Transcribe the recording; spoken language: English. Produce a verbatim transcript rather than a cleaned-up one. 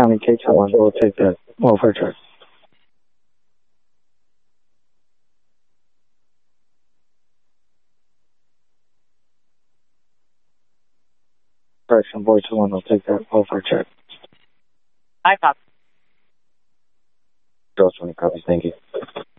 County takes that one, we'll take the welfare check. Correction, Boyd two one will take that welfare check. I copy. Girls twenty copies, thank you.